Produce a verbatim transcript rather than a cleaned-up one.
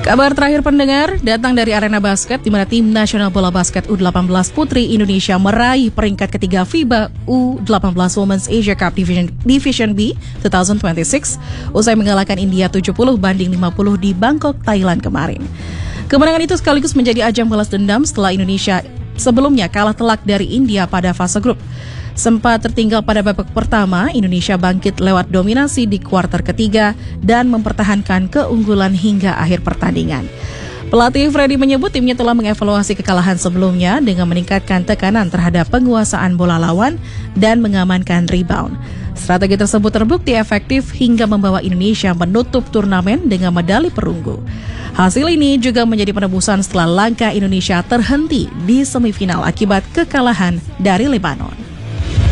Kabar terakhir pendengar datang dari arena basket di mana tim nasional bola basket U delapan belas Putri Indonesia meraih peringkat ketiga FIBA U delapan belas Women's Asia Cup Division, Division B dua ribu dua puluh enam usai mengalahkan India tujuh puluh banding lima puluh di Bangkok, Thailand kemarin. Kemenangan itu sekaligus menjadi ajang balas dendam setelah Indonesia sebelumnya kalah telak dari India pada fase grup. Sempat tertinggal pada babak pertama, Indonesia bangkit lewat dominasi di kuarter ketiga dan mempertahankan keunggulan hingga akhir pertandingan. Pelatih Freddy menyebut timnya telah mengevaluasi kekalahan sebelumnya dengan meningkatkan tekanan terhadap penguasaan bola lawan dan mengamankan rebound. Strategi tersebut terbukti efektif hingga membawa Indonesia menutup turnamen dengan medali perunggu. Hasil ini juga menjadi penebusan setelah langkah Indonesia terhenti di semifinal akibat kekalahan dari Lebanon.